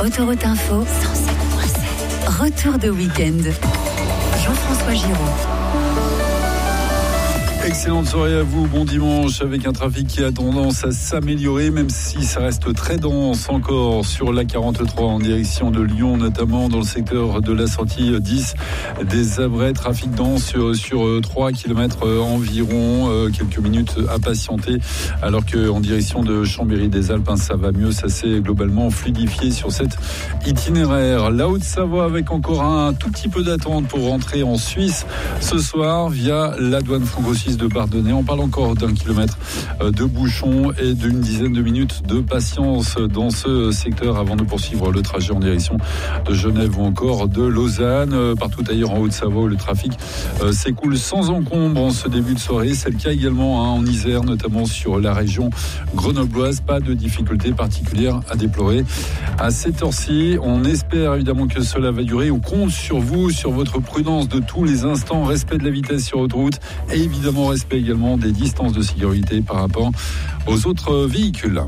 Autoroute Info 107.7. Retour de week-end. Jean-François Giraud. Excellente soirée à vous, bon dimanche avec un trafic qui a tendance à s'améliorer même si ça reste très dense encore sur la 43 en direction de Lyon, notamment dans le secteur de la sortie 10 des Abrets. Trafic dense sur 3 km environ, quelques minutes à patienter, alors qu'en direction de Chambéry-des-Alpes, ça va mieux, ça s'est globalement fluidifié sur cet itinéraire. La Haute-Savoie avec encore un tout petit peu d'attente pour rentrer en Suisse ce soir via la douane franco-suisse de Bardonnay. On parle encore d'1 kilomètre de bouchons et d'une dizaine de minutes de patience dans ce secteur avant de poursuivre le trajet en direction de Genève ou encore de Lausanne. Partout ailleurs en Haute-Savoie où le trafic s'écoule sans encombre en ce début de soirée. C'est le cas également en Isère, notamment sur la région grenobloise. Pas de difficultés particulières à déplorer à cette heure-ci. On espère évidemment que cela va durer. On compte sur vous, sur votre prudence de tous les instants, respect de la vitesse sur autoroute et évidemment respect également des distances de sécurité par rapport aux autres véhicules.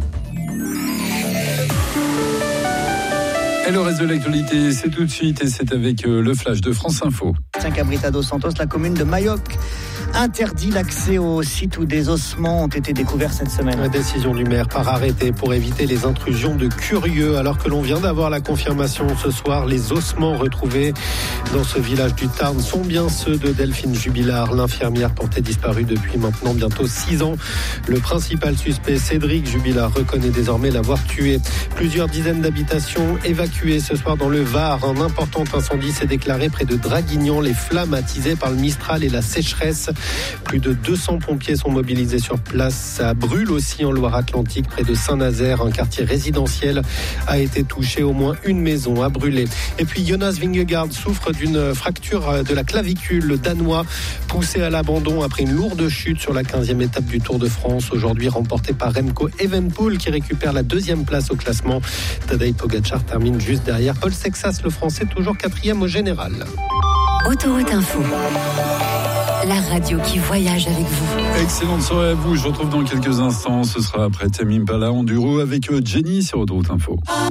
Et le reste de l'actualité, c'est tout de suite et c'est avec le flash de France Info. Cabrita dos Santos, la commune de Mayoc interdit l'accès au site où des ossements ont été découverts cette semaine. La décision du maire par arrêté pour éviter les intrusions de curieux, alors que l'on vient d'avoir la confirmation ce soir, les ossements retrouvés dans ce village du Tarn sont bien ceux de Delphine Jubilard, l'infirmière portée disparue depuis maintenant bientôt 6 ans. Le principal suspect, Cédric Jubilard, reconnaît désormais l'avoir tué. Plusieurs dizaines d'habitations évacuées ce soir dans le Var. Un important incendie s'est déclaré près de Draguignan. Les flammes attisées par le Mistral et la sécheresse. Plus de 200 pompiers sont mobilisés sur place. Ça brûle aussi en Loire-Atlantique, près de Saint-Nazaire. Un quartier résidentiel a été touché. Au moins une maison a brûlé. Et puis Jonas Vingegaard souffre d'une fracture de la clavicule. Le Danois poussé à l'abandon après une lourde chute sur la 15e étape du Tour de France. Aujourd'hui remportée par Remco Evenepoel qui récupère la 2e place au classement. Tadej Pogačar termine juste derrière Paul Sexas, le Français, toujours 4e au général. Autoroute Info. La radio qui voyage avec vous. Excellente soirée à vous. Je vous retrouve dans quelques instants. Ce sera après Tame Impala Enduro avec Jenny sur Autoroute Info.